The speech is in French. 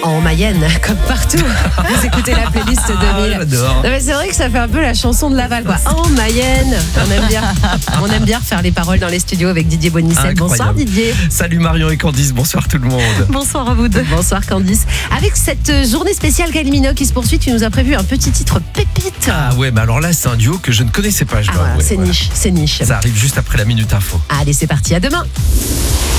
en Mayenne, comme partout. Vous écoutez la playlist 2000. J'adore. Non, mais c'est vrai que ça fait un peu la chanson de Laval, quoi. En Mayenne. On aime bien refaire les paroles dans les studios avec Didier Bonicel. Incroyable. Bonsoir Didier. Salut Marion et Candice, bonsoir tout le monde. Bonsoir à vous deux. Bonsoir Candice. Avec cette journée spéciale Kylie Minogue qui se poursuit, tu nous as prévu un petit titre pépite. Ah ouais, mais alors là c'est un duo que je ne connaissais pas, je dois voilà, avouer. c'est Voilà. niche, c'est niche. Ça arrive juste après la Minute Info. Allez, c'est parti, à demain.